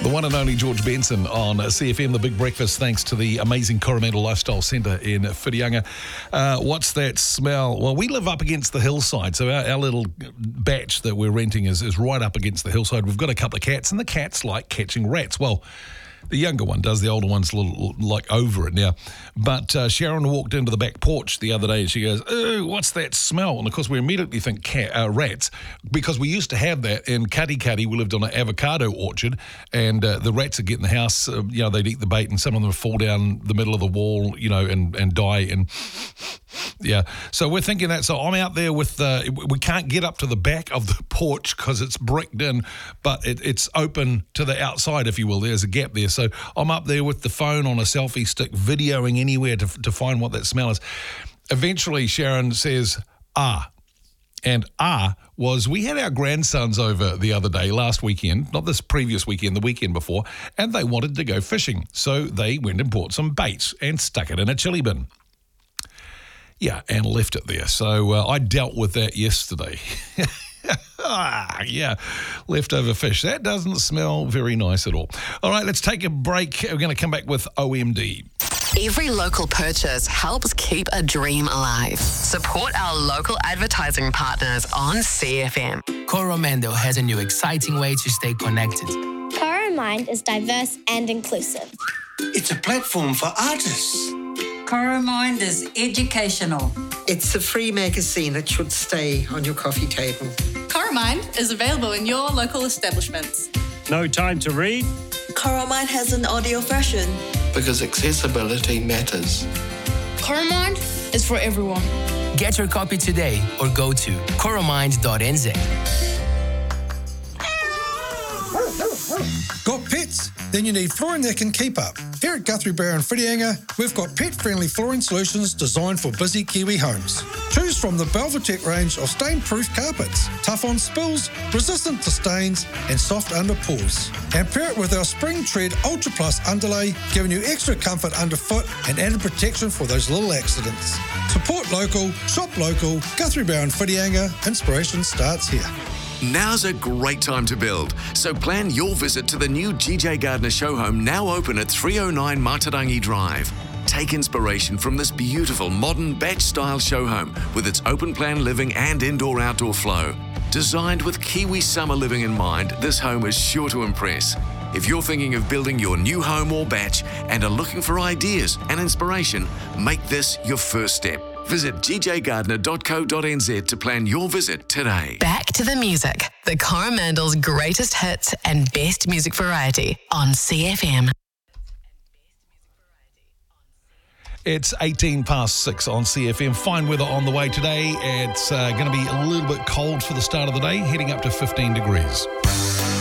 The one and only George Benson on CFM, The Big Breakfast, thanks to the amazing Coromandel Lifestyle Centre in Whirianga. What's that smell? Well, we live up against the hillside, so our little batch that we're renting is right up against the hillside. We've got a couple of cats, and the cats like catching rats. Well, the younger one does, the older one's a little like over it now. But Sharon walked into the back porch the other day and she goes, "Ooh, what's that smell?" And of course we immediately think rats, because we used to have that in Katikati. We lived on an avocado orchard, and the rats would get in the house, they'd eat the bait, and some of them would fall down the middle of the wall, and die. And yeah, so we're thinking that. So I'm out there with, we can't get up to the back of the porch because it's bricked in, but it's open to the outside, if you will. There's a gap there. So I'm up there with the phone on a selfie stick, videoing anywhere to find what that smell is. Eventually, Sharon says, And was, we had our grandsons over the other day, last weekend, not this previous weekend, the weekend before, and they wanted to go fishing. So they went and bought some bait and stuck it in a chili bin. Yeah, and left it there. So I dealt with that yesterday. Yeah, leftover fish. That doesn't smell very nice at all. All right, let's take a break. We're going to come back with OMD. Every local purchase helps keep a dream alive. Support our local advertising partners on CFM. Coromandel has a new exciting way to stay connected. Coromind is diverse and inclusive. It's a platform for artists. Coromind is educational. It's a free magazine that should stay on your coffee table. Coromind is available in your local establishments. No time to read? Coromind has an audio version. Because accessibility matters. Coromind is for everyone. Get your copy today or go to coromind.nz. Got pets? Then you need flooring that can keep up. Here at Guthrie Bear and Whirianga, we've got pet-friendly flooring solutions designed for busy Kiwi homes. Choose from the Belvatec range of stain-proof carpets, tough on spills, resistant to stains, and soft under paws. And pair it with our Spring Tread Ultra Plus underlay, giving you extra comfort underfoot and added protection for those little accidents. Support local, shop local, Guthrie Bear and Whirianga. Inspiration starts here. Now's a great time to build, so plan your visit to the new GJ Gardner show home, now open at 309 Matarangi Drive. Take inspiration from this beautiful modern batch-style show home with its open-plan living and indoor-outdoor flow. Designed with Kiwi summer living in mind, this home is sure to impress. If you're thinking of building your new home or batch and are looking for ideas and inspiration, make this your first step. Visit gjgardner.co.nz to plan your visit today. Back to the music. The Coromandel's greatest hits and best music variety on CFM. It's 18 past 6 on CFM. Fine weather on the way today. It's going to be a little bit cold for the start of the day, heading up to 15 degrees.